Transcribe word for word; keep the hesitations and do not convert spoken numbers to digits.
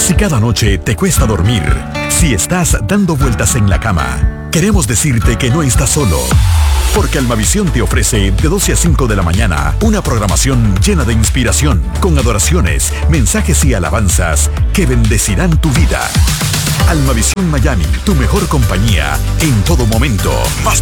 Si cada noche te cuesta dormir, si estás dando vueltas en la cama, queremos decirte que no estás solo. Porque Almavisión te ofrece de doce a cinco de la mañana una programación llena de inspiración, con adoraciones, mensajes y alabanzas que bendecirán tu vida. Almavisión Miami, tu mejor compañía en todo momento. Más